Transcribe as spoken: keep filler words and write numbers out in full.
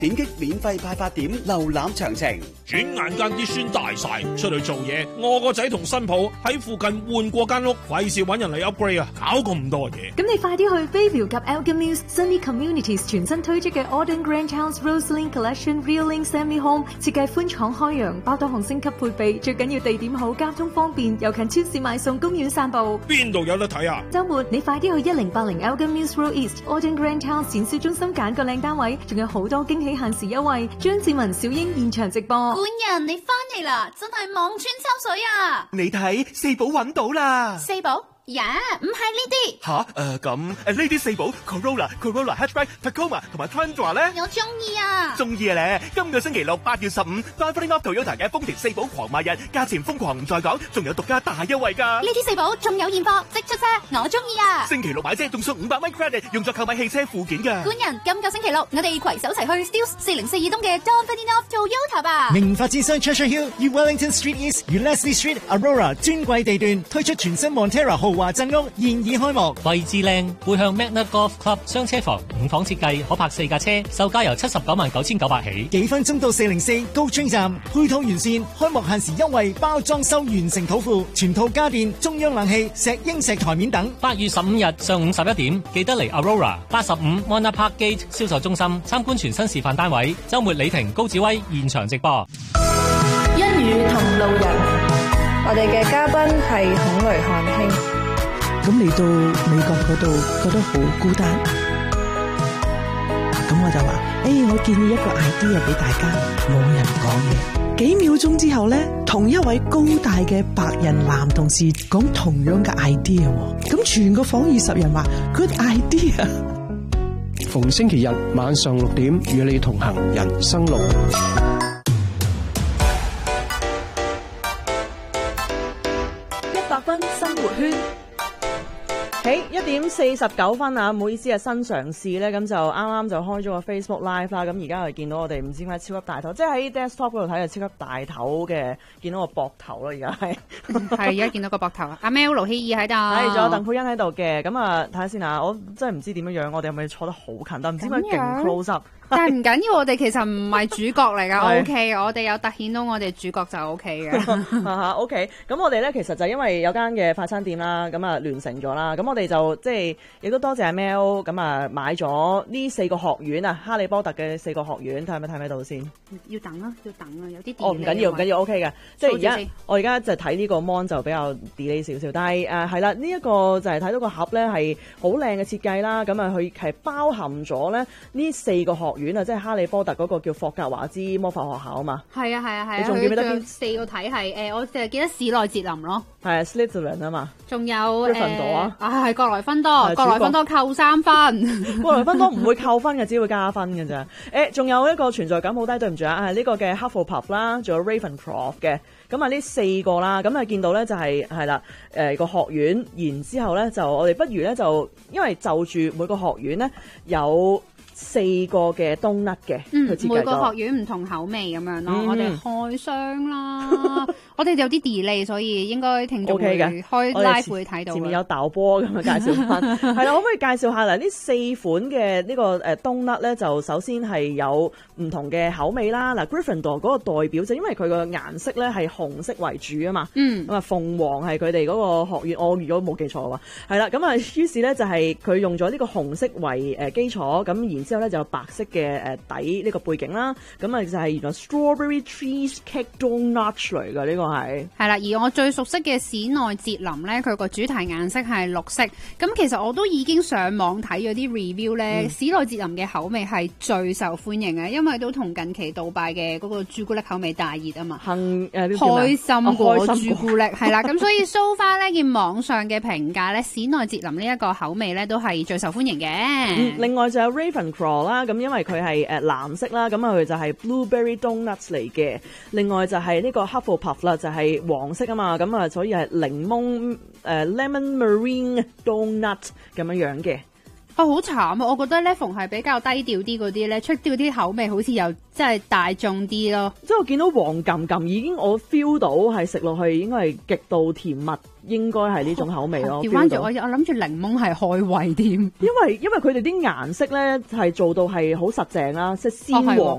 點擊免費派發點瀏覽詳情。 轉眼間啲孫大晒，出去做嘢，我個仔同新抱喺附近換過間屋，費事揾人嚟 upgrade 啊，搞咁多嘢。 咁你快啲去 Bayview 及 Elgin Mills Sunny Communities 全新推出嘅 Auden Grand House Roseland Collection Real Link Semi Home， 設計寬敞開揚，包多項星級配備，最緊要地點好，交通方便，又近超市買餸、公園散步。 邊度有得睇啊？ 週末你快啲去一零八零 Elgin Mills Road East Auden Grand House 展銷中心揀個靚單位，仲有好多驚喜限時優惠。張志文、小英現場直播。 本人你翻嚟啦，真係望穿秋水啊！ 你睇四寶揾到啦。 四寶？呀，唔係呢啲。 吓，誒咁誒呢啲四寶 Corolla、Corolla Hatchback、Tacoma 同埋 Tundra 咧， 我中意啊！ 中意啊咧！今個星期六八月十五 ，Driving Up Toyota 嘅豐田四寶狂賣日，價錢瘋狂唔再講，仲有獨家大優惠㗎。 呢啲四寶仲有現貨，即出車，我中意啊！ 星期六買車仲送五百蚊 credit， 用作購買汽車附件㗎。 官人，今個星期六我哋攜手齊去 Steeles 四零四二東嘅 Driving Up Toyota 吧。 名發展商 Treasure Hill 與 Wellington Street East 與 Leslie Street Aurora 尊貴地段推出全新 Montera 豪華鎮屋，現已開幕， 位置靚，背向 Magna Golf Club 雙車房，五房設計，可泊四架車，售價由七十九萬九千九百起。 幾分鐘到四零四高村站，配套完善，開幕限時優惠，包裝修完成土庫，全套家電、中央冷氣、石英石台面等。 八月十五日上午十一點，記得嚟 Aurora 八十五 Mona Park Gate 銷售中心參觀全新示範單位。週末李婷、高子威現場直播。 一語同路人，我哋嘅嘉賓係孔雷漢卿。 咁嚟到美國嗰度覺得好孤單，咁我就話：誒、欸，我建議一個 idea 俾大家，冇人講嘢。幾秒鐘之後咧，同一位高大嘅白人男同事講同樣嘅 idea， 咁全個房二十人話 good idea。 逢星期日晚上六點，與你同行人生路。 一百分生活圈。喺一點四十九分啊，唔好意思啊，新嘗試咧，咁就啱啱就開咗個 Facebook Live 啦，咁而家就見到我哋唔知點解超級大頭，即係喺 desktop 嗰度睇就超級大頭嘅，見到個膊頭咯，而家係係而家見到個膊頭啊，阿 Mel 盧希爾喺度， 係仲有鄧佩欣喺度嘅，咁啊睇下先啊，我真係唔知點樣樣，我哋係咪坐得好近，但唔知點解勁 close up。 但係唔緊要，我哋其實唔係主角嚟噶，O K，我哋有突顯到我哋主角就 O K 嘅。 啊 O K， 咁我哋咧其實就因為有間嘅快餐店啦，咁啊聯成咗啦，咁我哋就即係亦都多謝阿 Mel，咁啊買咗呢四個學院啊，哈利波特嘅四個學院，睇下咪睇唔睇到先？ 要等啊，要等啊，有啲哦唔緊要唔緊要 O K 嘅，即係而家我而家就睇呢個 mon 就比較 delay 少少，但係誒係啦，呢、這、一個就係睇到個盒咧係好靚嘅設計啦，咁啊佢係包含咗咧呢四個學院啊，即係哈利波特嗰個叫霍格華茲魔法學校啊嘛。 係啊係啊係啊， 你仲記唔記得邊四個體系？誒、呃，我淨係記得史內捷林咯。 係啊 Slytherin 啊嘛。仲有誒， 啊， 啊係格萊芬多，格萊芬多扣三分， 格萊芬多唔會扣分嘅，只會加分嘅咋。誒，仲有一個存在感好低，對唔住啊，係呢個嘅 Hufflepuff 啦，仲有 Ravencroft 嘅。咁啊，呢四個啦，咁啊見到咧就係係啦，誒個學院，然之後咧就我哋不如咧就因為就住每個學院咧有四個嘅冬甩嘅， 嗯， 佢設計咗每個學院唔同口味咁樣咯。 嗯、 我哋開箱啦，我哋有啲 delay， 所以應該聽眾會 OK 開 live 會睇到。 前面有豆波咁啊，介紹翻係啦，可唔可以介紹下嚟呢四款嘅呢個誒冬甩咧？就首先係有唔同嘅口味啦。嗱 ，Gryffindor 嗰個代表就因為佢個顏色咧係紅色為主啊嘛。嗯。咁啊，鳳凰係佢哋嗰個學院，我如果冇記錯嘅話，係啦。咁啊，於是咧就係佢用咗呢個紅色為誒基礎，咁然之後咧就有白色嘅誒底呢個背景啦。咁啊就係原來 Strawberry Cheesecake Donut 嚟㗎，呢個係。 係啦，而我最熟悉嘅史內捷林咧，佢個主題顏色係綠色。咁其實我都已經上網睇咗啲 review 咧，嗯、史內捷林嘅口味係最受歡迎嘅，因為都同近期杜拜嘅嗰個朱古力口味大熱啊嘛。 幸誒、呃、 開心果哦、 朱古力係啦，咁所以 so far 呢見網上嘅評價咧，史內捷林呢一個口味咧都係最受歡迎嘅、 嗯。另外就有 Ravenclaw 啦，咁因為佢係誒藍色啦，咁啊佢就係 Blueberry Donuts 嚟嘅。另外就係呢個 Hufflepuff 啦，就係、是、黃色啊嘛，咁啊所以係檸檬誒、呃、Lemon Meringue Donut 咁樣樣嘅。 哦，好慘啊！我覺得咧，逢係比較低調啲嗰啲咧，出啲嗰啲口味好似又真係大眾啲咯。 即係我見到黃撳撳已經我 feel 到係食落去應該係極度甜蜜，應該係呢種口味咯。 調翻轉我我諗住檸檬係開胃添， 因為因為佢哋啲顏色咧係做到係好實淨啦，即係鮮黃